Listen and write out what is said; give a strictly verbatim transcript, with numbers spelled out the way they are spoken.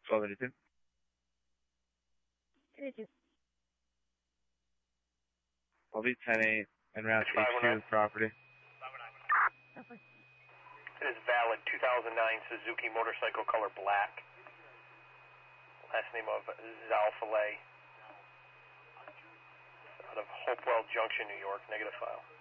twelve eighty-two. eighty-two. I'll be ten eight and route It's H two property. Perfect. It is valid, two thousand nine Suzuki motorcycle color black. Last name of Zalfale. Out of Hopewell Junction, New York, negative file.